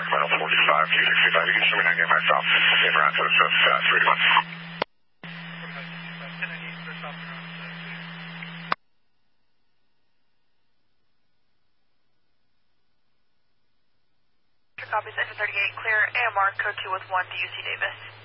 Sacramento 45, 265. You can show me 98 myself. In route to the 3 to 1. Copies, F38, clear AMR, code 2 with 1 to UC Davis.